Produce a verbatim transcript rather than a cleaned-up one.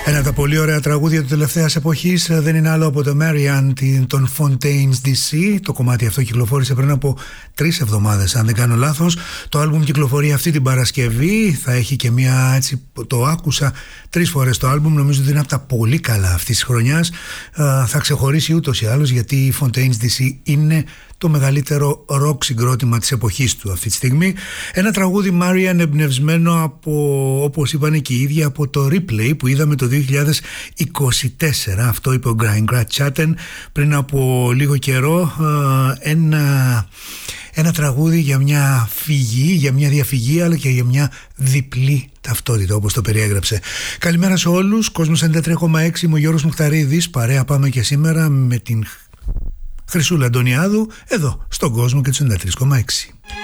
Ένα από τα πολύ ωραία τραγούδια του τελευταίας εποχής δεν είναι άλλο από το Marianne των Fontaines ντι σι. Το κομμάτι αυτό κυκλοφόρησε πριν από τρεις εβδομάδες, αν δεν κάνω λάθος. Το άλμπουμ κυκλοφορεί αυτή την Παρασκευή. Θα έχει και μια, έτσι, το άκουσα τρεις φορές το άλμπουμ. Νομίζω ότι είναι από τα πολύ καλά αυτής της χρονιάς. Θα ξεχωρίσει ούτως ή άλλως, γιατί η Fontaines ντι σι είναι το μεγαλύτερο ροκ συγκρότημα της εποχής του αυτή τη στιγμή. Ένα τραγούδι Marianne εμπνευσμένο από, όπως είπαν και οι ίδιοι, από το Replay που είδαμε το δύο χιλιάδες είκοσι τέσσερα. Αυτό είπε ο Grant Chatten πριν από λίγο καιρό. Ένα, ένα τραγούδι για μια φυγή, για μια διαφυγή, αλλά και για μια διπλή ταυτότητα, όπως το περιέγραψε. Καλημέρα σε όλους. Κόσμος ενενήντα τρία κόμμα έξι. Είμαι ο Γιώργος Μουχταρίδης. Παρέα πάμε και σήμερα με την Χρυσούλα Αντωνιάδου εδώ στον Κόσμο και τους ενενήντα τρία κόμμα έξι.